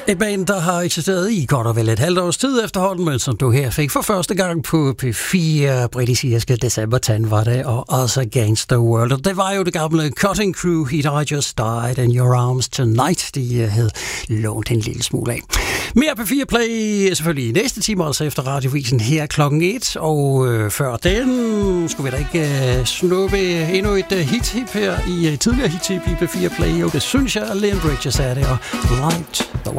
Et band, der har eksisteret i godt og vel et halvt års tid efterhånden, men som du her fik for første gang på P4 britisk-irske December 10 var det, og Us Against the World. Og det var jo det gamle Cutting Crew, Hit I Just Died in Your Arms Tonight, de havde lånt en lille smule af. Mere P4 Play selvfølgelig i næste time, altså efter radiovisen her klokken 1, og før den skulle vi da ikke snuppe endnu et hit her i tidligere hit i P4 Play. Jo, det synes jeg, Leon Bridges er det, og Light the Way.